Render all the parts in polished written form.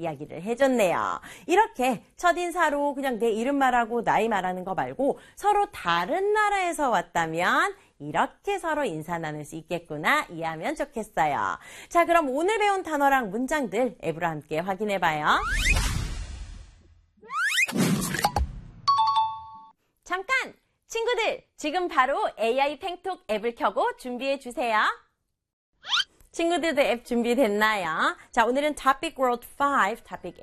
이야기를 해줬네요. 이렇게 첫인사로 그냥 내 이름 말하고 나이 말하는 거 말고 서로 다른 나라에서 왔다면 이렇게 서로 인사 나눌 수 있겠구나 이해하면 좋겠어요. 자, 그럼 오늘 배운 단어랑 문장들 앱으로 함께 확인해봐요. 잠깐! 친구들, 지금 바로 AI 팽톡 앱을 켜고 준비해주세요. 친구들도 앱 준비됐나요? 자, 오늘은 Topic World 5, Topic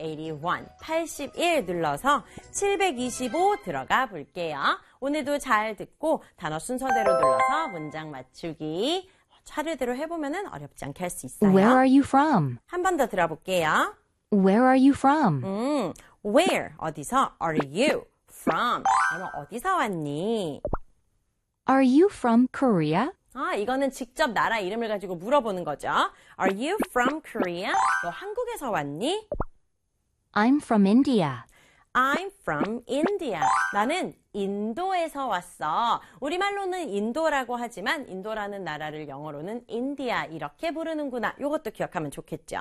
81 눌러서 725 들어가 볼게요. 오늘도 잘 듣고 단어 순서대로 눌러서 문장 맞추기 차례대로 해보면 어렵지 않게 할 수 있어요. Where are you from? 한 번 더 들어볼게요. Where are you from? Where, 어디서, are you from? 너는 어디서 왔니? Are you from Korea? 이거는 직접 나라 이름을 가지고 물어보는 거죠. Are you from Korea? 너 한국에서 왔니? I'm from India. I'm from India. 나는 인도에서 왔어. 우리말로는 인도라고 하지만 인도라는 나라를 영어로는 인디아 이렇게 부르는구나. 이것도 기억하면 좋겠죠.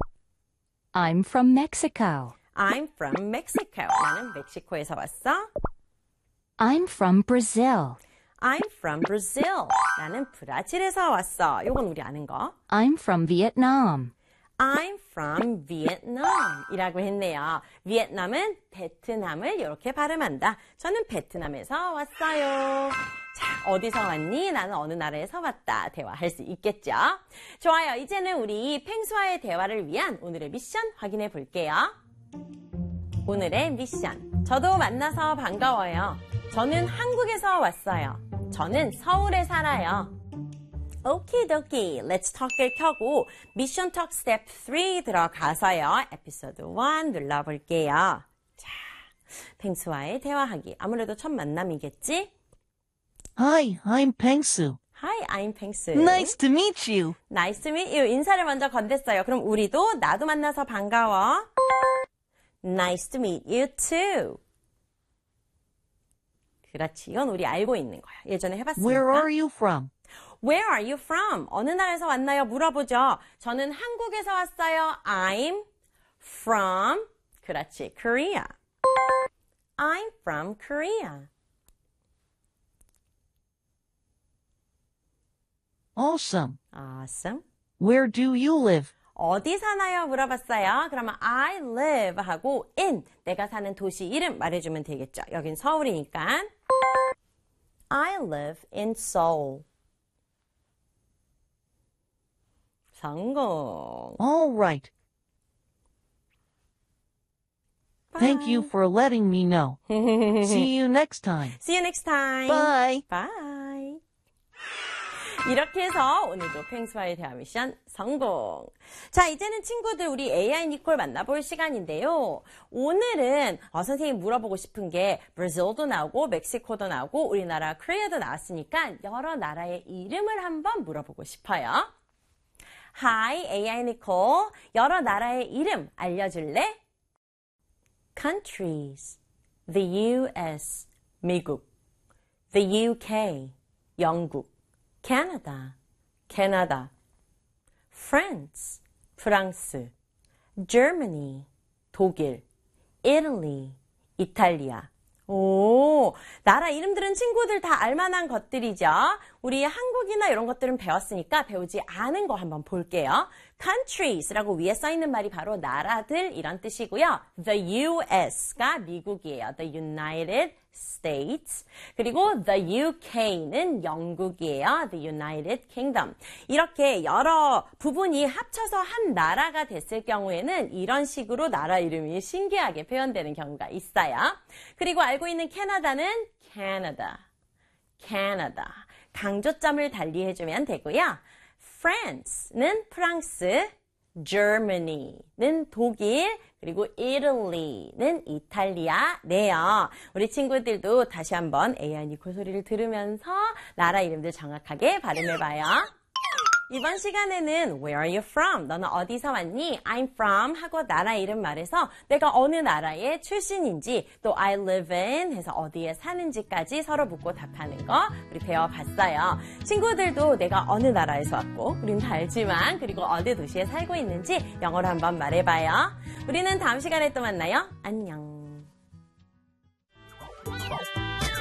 I'm from Mexico. I'm from Mexico. 나는 멕시코에서 왔어. I'm from Brazil. I'm from Brazil. 나는 브라질에서 왔어. 요건 우리 아는 거. I'm from Vietnam. I'm from Vietnam 이라고 했네요. 비엔남은 베트남을 이렇게 발음한다. 저는 베트남에서 왔어요. 자, 어디서 왔니? 나는 어느 나라에서 왔다. 대화할 수 있겠죠? 좋아요. 이제는 우리 펭수와의 대화를 위한 오늘의 미션 확인해 볼게요. 오늘의 미션. 저도 만나서 반가워요. 저는 한국에서 왔어요. 저는 서울에 살아요. 오키도키, Let's Talk을 켜고 미션 톡 스텝 3 들어가서요. 에피소드 1 눌러볼게요. 자, 펭수와의 대화하기. 아무래도 첫 만남이겠지? Hi, I'm Pengsu. Hi, I'm 펭수. Nice to meet you. Nice to meet you. 인사를 먼저 건넸어요. 그럼 우리도 나도 만나서 반가워. Nice to meet you too. 그렇지. 이건 우리 알고 있는 거야. 예전에 해봤으니까. Where are you from? Where are you from? 어느 나라에서 왔나요? 물어보죠. 저는 한국에서 왔어요. I'm from, 그렇지, Korea. I'm from Korea. Awesome. Awesome. Where do you live? 어디 사나요? 물어봤어요. 그러면 I live 하고 in, 내가 사는 도시 이름 말해주면 되겠죠. 여긴 서울이니까. I live in Seoul. 성공. All right. Thank you for letting me know. See you next time. See you next time. Bye. Bye. 이렇게 해서 오늘도 펭수와의 대화 미션 성공. 자, 이제는 친구들 우리 AI 니콜 만나볼 시간인데요. 오늘은 선생님이 물어보고 싶은 게 브라질도 나오고 멕시코도 나오고 우리나라 코리아도 나왔으니까 여러 나라의 이름을 한번 물어보고 싶어요. Hi, AI 니콜. 여러 나라의 이름 알려줄래? Countries. The US. 미국. The UK. 영국. Canada, 캐나다, France, 프랑스, Germany, 독일, Italy, 이탈리아. 오, 나라 이름들은 친구들 다 알만한 것들이죠. 우리 한국이나 이런 것들은 배웠으니까 배우지 않은 거 한번 볼게요. Countries라고 위에 써있는 말이 바로 나라들 이런 뜻이고요. The US가 미국이에요. The United States. 그리고 the UK는 영국이에요. The United Kingdom. 이렇게 여러 부분이 합쳐서 한 나라가 됐을 경우에는 이런 식으로 나라 이름이 신기하게 표현되는 경우가 있어요. 그리고 알고 있는 캐나다는 Canada. Canada. 강조점을 달리해주면 되고요. France는 프랑스, Germany는 독일, 그리고 Italy는 이탈리아네요. 우리 친구들도 다시 한번 AI 니콜 소리를 들으면서 나라 이름들 정확하게 발음해봐요. 이번 시간에는 Where are you from? 너는 어디서 왔니? I'm from 하고 나라 이름 말해서 내가 어느 나라의 출신인지 또 I live in 해서 어디에 사는지까지 서로 묻고 답하는 거 우리 배워봤어요. 친구들도 내가 어느 나라에서 왔고 우린 다 알지만 그리고 어느 도시에 살고 있는지 영어로 한번 말해봐요. 우리는 다음 시간에 또 만나요. 안녕.